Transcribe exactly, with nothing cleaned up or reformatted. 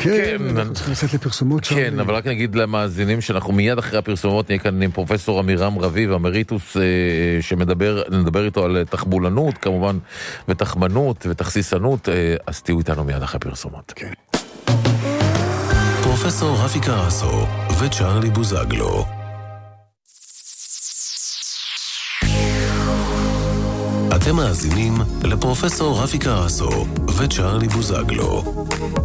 כן, אנחנו צריכים לצאת לפרסומות שם. כן, אבל רק נגיד למאזינים שאנחנו מיד אחרי הפרסומות נהיה כאן עם פרופסור אמירם רביב, אמריטוס, שמדבר, נדבר איתו על תחבולנות, כמובן, ותחמנות ותכסיסנות, אז תהיו איתנו מיד אחרי פרסומות. כן. פרופסור רפי קרסו וצ'רלי בוזגלו. אתם מאזינים לפרופסור רפי קרסו וצ'רלי בוזגלו.